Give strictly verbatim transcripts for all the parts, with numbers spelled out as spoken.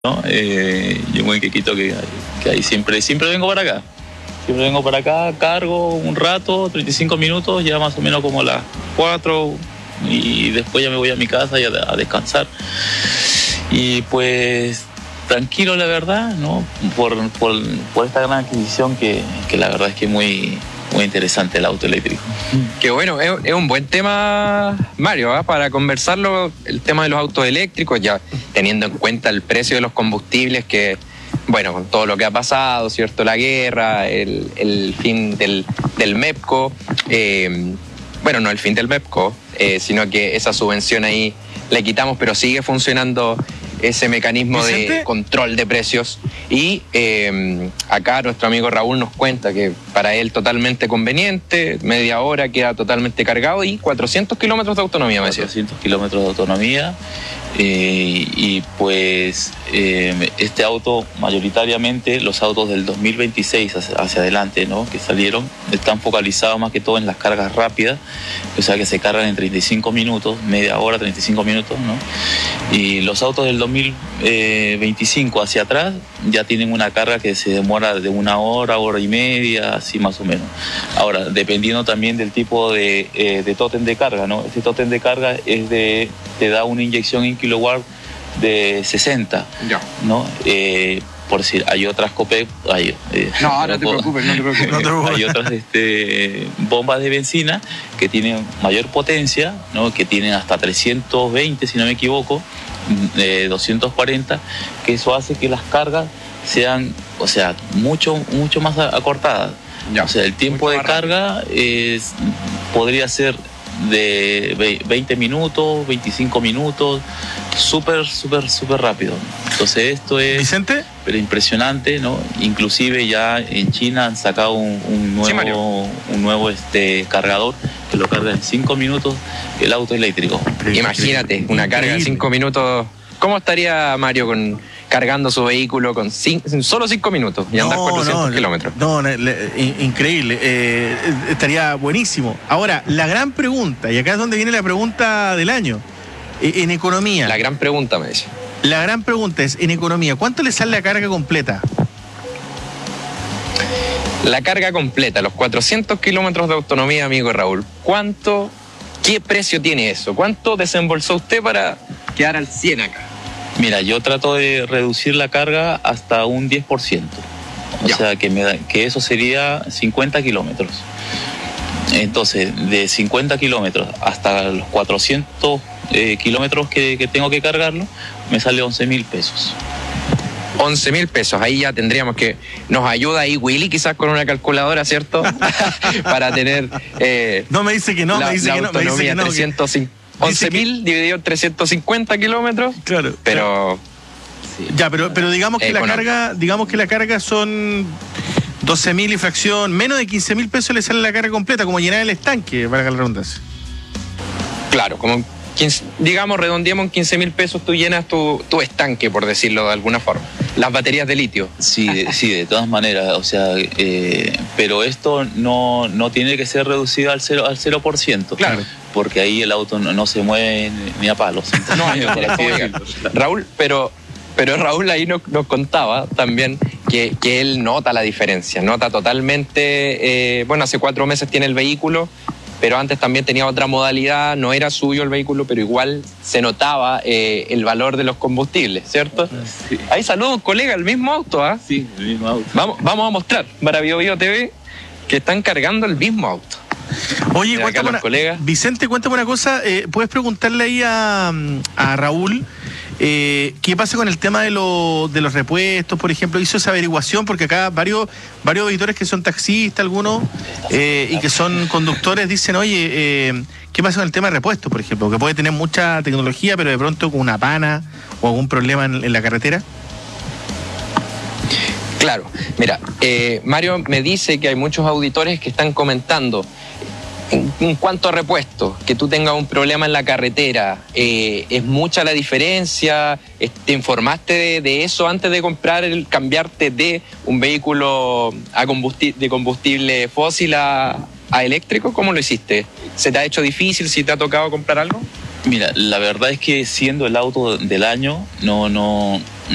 ¿no? Eh, yo muy quequito que, que ahí siempre, siempre vengo para acá. Siempre vengo para acá, cargo un rato, treinta y cinco minutos, ya más o menos como las cuatro, y después ya me voy a mi casa y a, a descansar. Y pues tranquilo, la verdad, ¿no? Por, por, por esta gran adquisición que, que la verdad es que es muy, muy interesante el auto eléctrico. Qué bueno, es, es un buen tema, Mario, ¿eh? Para conversarlo, el tema de los autos eléctricos, ya teniendo en cuenta el precio de los combustibles que, bueno, con todo lo que ha pasado, ¿cierto? La guerra, el, el fin del, del MEPCO, eh, bueno, no el fin del MEPCO, eh, sino que esa subvención ahí la quitamos, pero sigue funcionando ese mecanismo ¿Vicente? de control de precios. Y eh, acá nuestro amigo Raúl nos cuenta que para él totalmente conveniente, media hora queda totalmente cargado y cuatrocientos kilómetros de autonomía, me decía. cuatrocientos kilómetros de autonomía. Eh, y pues eh, este auto, mayoritariamente los autos del dos mil veintiséis hacia, hacia adelante, ¿no? Que salieron, están focalizados más que todo en las cargas rápidas, o sea que se cargan en treinta y cinco minutos, media hora, treinta y cinco minutos, ¿no? Y los autos del dos mil veinticinco hacia atrás ya tienen una carga que se demora de una hora, hora y media, así más o menos. Ahora, dependiendo también del tipo de, eh, de tótem de carga, ¿no? Este tótem de carga es de, te da una inyección en kilowatt de sesenta, ya. ¿No? Eh, por decir, hay otras COPEC, hay, eh, no, no te preocupes, no te preocupes. No te preocupes. Hay otras este, bombas de benzina que tienen mayor potencia, ¿no? Que tienen hasta trescientos veinte, si no me equivoco, eh, doscientos cuarenta, que eso hace que las cargas sean, o sea, mucho, mucho más acortadas. Ya. O sea, el tiempo mucho de carga es, podría ser de veinte minutos, veinticinco minutos, súper, súper, súper rápido. Entonces esto es ¿Vicente? Pero impresionante, ¿no? Inclusive ya en China han sacado un, un nuevo, sí, un nuevo este, cargador que lo carga en cinco minutos el auto eléctrico. Imagínate, una carga en cinco minutos. ¿Cómo estaría Mario con cargando su vehículo con cinco, solo cinco minutos y andar no, cuatrocientos no, kilómetros? No, no, increíble. Eh, estaría buenísimo. Ahora, la gran pregunta, y acá es donde viene la pregunta del año, en economía. La gran pregunta, me dice. La gran pregunta es, en economía, ¿cuánto le sale la carga completa? La carga completa, los cuatrocientos kilómetros de autonomía, amigo Raúl, ¿cuánto, qué precio tiene eso? ¿Cuánto desembolsó usted para quedar al cien acá? Mira, yo trato de reducir la carga hasta un diez por ciento. O ya. sea, que, me da, que eso sería cincuenta kilómetros. Entonces, de cincuenta kilómetros hasta los cuatrocientos eh, kilómetros que, que tengo que cargarlo, me sale once mil pesos. once mil pesos, ahí ya tendríamos que, nos ayuda ahí Willy quizás con una calculadora, ¿cierto? Para tener... Eh, no, me dice que no, la, me dice la que no. Me dice que no trescientos cincuenta. once mil dividido en trescientos cincuenta kilómetros. Claro. Pero... Sí. Ya, pero, pero digamos que eh, la bueno. carga, digamos que la carga son doce mil y fracción, menos de quince mil pesos le sale la carga completa, como llenar el estanque, para que la redundancia. Claro, como quince, digamos, redondeamos en quince mil pesos, tú llenas tu, tu estanque, por decirlo de alguna forma. Las baterías de litio. Sí, de, sí, de todas maneras, o sea, eh, pero esto no, no tiene que ser reducido al cero, al cero por ciento. Claro. Porque ahí el auto no, no se mueve ni a palos. No, Raúl, pero... Pero Raúl ahí nos, nos contaba también que, que él nota la diferencia, nota totalmente, eh, bueno, hace cuatro meses tiene el vehículo, pero antes también tenía otra modalidad, no era suyo el vehículo, pero igual se notaba eh, el valor de los combustibles, ¿cierto? Sí. Ahí saluda un colega, el mismo auto, ¿ah? ¿eh? Sí, el mismo auto. Vamos, vamos a mostrar para Bio Bio T V que están cargando el mismo auto. Oye, cuéntame una, Vicente, cuéntame una cosa, eh, ¿puedes preguntarle ahí a, a Raúl? Eh, ¿Qué pasa con el tema de, lo, de los repuestos, por ejemplo? ¿Hizo esa averiguación? Porque acá varios, varios auditores que son taxistas, algunos, eh, y que son conductores, dicen, oye, eh, ¿qué pasa con el tema de repuestos, por ejemplo? Que puede tener mucha tecnología, pero de pronto con una pana o algún problema en, en la carretera. Claro, mira, eh, Mario me dice que hay muchos auditores que están comentando en, en cuanto a repuestos, que tú tengas un problema en la carretera, eh, ¿es mucha la diferencia? ¿Te informaste de, de eso antes de comprar, el cambiarte de un vehículo a combustible, de combustible fósil a, a eléctrico? ¿Cómo lo hiciste? ¿Se te ha hecho difícil si te ha tocado comprar algo? Mira, la verdad es que siendo el auto del año, no, no,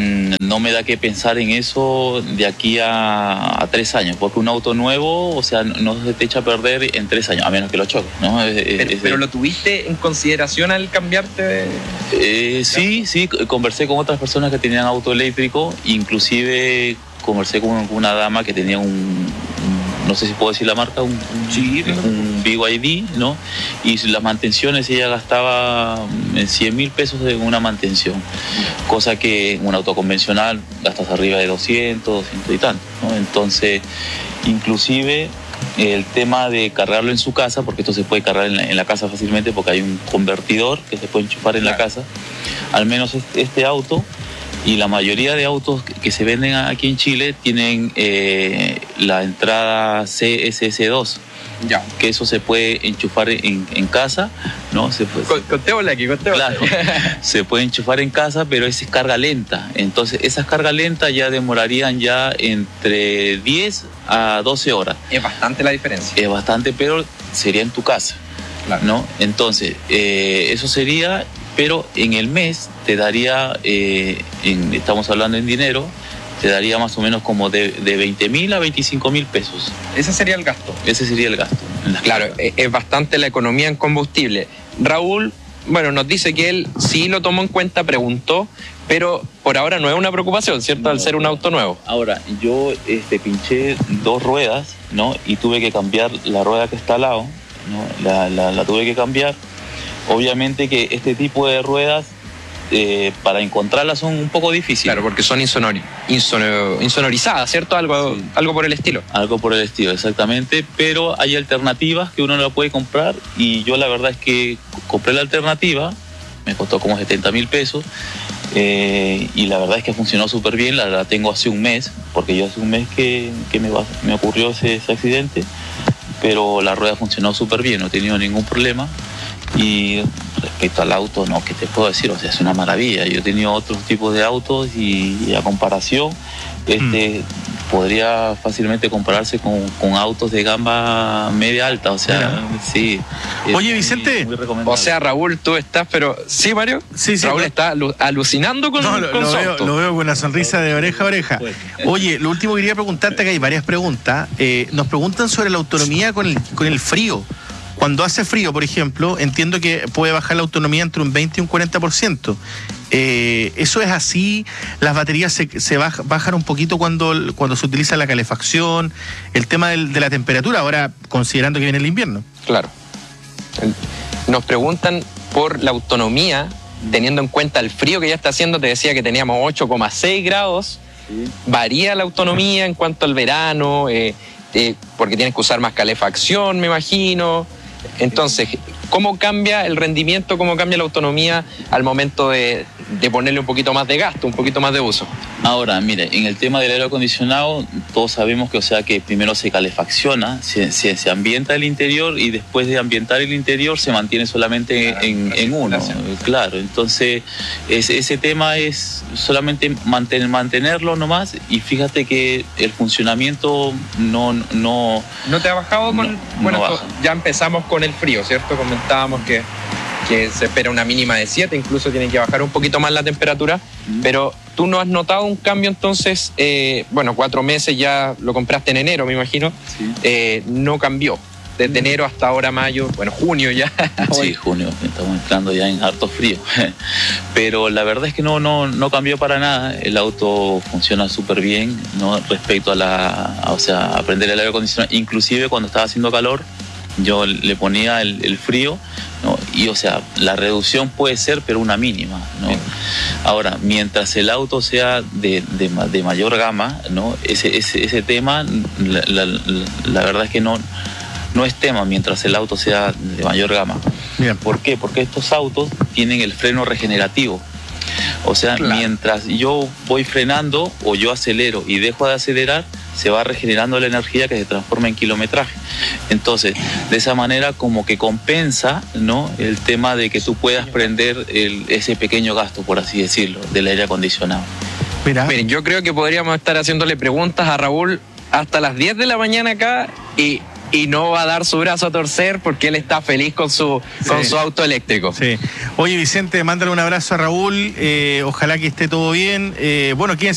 no me da que pensar en eso de aquí a, a tres años, porque un auto nuevo, o sea, no se te echa a perder en tres años, a menos que lo choques, ¿no? Es, pero, es, pero ¿lo tuviste en consideración al cambiarte de...? Eh, sí, sí, conversé con otras personas que tenían auto eléctrico, inclusive conversé con una dama que tenía un... no sé si puedo decir la marca, un, sí, un B Y D, ¿no? Y las mantenciones ella gastaba cien mil pesos en una mantención, cosa que en un auto convencional gastas arriba de doscientos, doscientos y tanto, ¿no? Entonces, inclusive el tema de cargarlo en su casa, porque esto se puede cargar en la, en la casa fácilmente porque hay un convertidor que se puede enchufar en claro. la casa, al menos este, este auto. Y la mayoría de autos que se venden aquí en Chile tienen eh, la entrada C S S dos, ya. que eso se puede enchufar en, en casa, ¿no? Se puede, contémosle aquí, contémosle. Claro, se puede enchufar en casa, pero es carga lenta. Entonces, esas cargas lentas ya demorarían ya entre diez a doce horas. Es bastante la diferencia. Es bastante, pero sería en tu casa, claro. ¿no? Entonces, eh, eso sería... pero en el mes te daría, eh, en, estamos hablando en dinero, te daría más o menos como de, de veinte mil a veinticinco mil pesos. Ese sería el gasto. Ese sería el gasto. Claro, es, es bastante la economía en combustible. Raúl, bueno, nos dice que él sí lo tomó en cuenta, preguntó, pero por ahora no es una preocupación, ¿cierto? No, al ser un auto nuevo. Ahora, yo este, pinché dos ruedas, ¿no? Y tuve que cambiar la rueda que está al lado, ¿no? La, la, la tuve que cambiar. Obviamente que este tipo de ruedas, eh, para encontrarlas son un poco difíciles. Claro, porque son insonori, insonor, insonorizadas, ¿cierto? Algo, sí. algo por el estilo. Algo por el estilo, exactamente. Pero hay alternativas que uno la puede comprar y yo la verdad es que compré la alternativa, me costó como setenta mil pesos eh, y la verdad es que funcionó súper bien. La, la tengo hace un mes, porque yo hace un mes que, que me, me ocurrió ese, ese accidente, pero la rueda funcionó súper bien, no he tenido ningún problema. Y respecto al auto, no, ¿qué te puedo decir? O sea, es una maravilla. Yo he tenido otros tipos de autos y, y a comparación, este mm. podría fácilmente compararse con, con autos de gama media alta. O sea, Mira. sí. Oye, Vicente. Muy, muy o sea, Raúl, tú estás, pero. ¿Sí, Mario? Sí, sí. Raúl está alucinando con, no, lo, con lo su veo, auto. Lo veo con una sonrisa de oreja a oreja. Oye, lo último que quería preguntarte, que hay varias preguntas. Eh, nos preguntan sobre la autonomía con el, con el frío. Cuando hace frío, por ejemplo, entiendo que puede bajar la autonomía entre un veinte y un cuarenta por ciento. Eh, ¿Eso es así? ¿Las baterías se, se baj, bajan un poquito cuando, cuando se utiliza la calefacción? El tema del, de la temperatura, ahora considerando que viene el invierno. Claro. Nos preguntan por la autonomía, teniendo en cuenta el frío que ya está haciendo. Te decía que teníamos ocho coma seis grados. Sí. ¿Varía la autonomía en cuanto al verano? Eh, eh, porque tienes que usar más calefacción, me imagino. Entonces, ¿cómo cambia el rendimiento, cómo cambia la autonomía al momento de, de ponerle un poquito más de gasto, un poquito más de uso? Ahora, mire, en el tema del aire acondicionado, todos sabemos que, o sea, que primero se calefacciona, se, se, se ambienta el interior y después de ambientar el interior se mantiene solamente claro, en, en uno. Claro, entonces ese, ese tema es solamente mantener, mantenerlo nomás y fíjate que el funcionamiento no... ¿No, ¿No te ha bajado? Con, no, bueno, no baja. Ya empezamos con el frío, ¿cierto? Comentábamos que, que se espera una mínima de siete, incluso tienen que bajar un poquito más la temperatura, mm. pero tú no has notado un cambio entonces, eh, bueno, cuatro meses ya lo compraste en enero, me imagino, sí. eh, no cambió. Desde mm. enero hasta ahora mayo, bueno, junio ya. Sí, junio, estamos entrando ya en harto frío. Pero la verdad es que no, no, no cambió para nada. El auto funciona súper bien, ¿no? Respecto a la, a, o sea, a prender el aire acondicionado. Inclusive cuando estaba haciendo calor, yo le ponía el, el frío, ¿no? Y o sea, la reducción puede ser, pero una mínima, ¿no? Sí. Ahora, mientras el auto sea de, de, de mayor gama, ¿no? Ese, ese, ese tema, la, la, la verdad es que no... no es tema mientras el auto sea de mayor gama. Bien. ¿Por qué? Porque estos autos tienen el freno regenerativo. O sea, claro. mientras yo voy frenando o yo acelero y dejo de acelerar, se va regenerando la energía que se transforma en kilometraje. Entonces, de esa manera como que compensa, ¿no?, el tema de que tú puedas prender el, ese pequeño gasto, por así decirlo, del aire acondicionado. Mira. Miren, yo creo que podríamos estar haciéndole preguntas a Raúl hasta las diez de la mañana acá y y no va a dar su brazo a torcer porque él está feliz con su, sí. con su auto eléctrico. Sí. Oye, Vicente, mándale un abrazo a Raúl, eh, ojalá que esté todo bien. Eh, bueno, ¿quién